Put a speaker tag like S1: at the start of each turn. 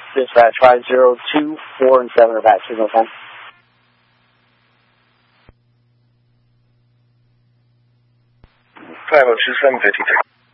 S1: Dispatch 502, 4 and 7 are back. Signal 10.
S2: 502, 753.